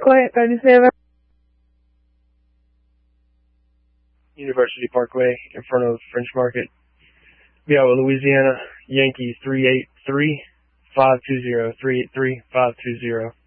Quiet 37. University Parkway in front of French Market. Viawa, Louisiana, Yankees 383-520, 383-520.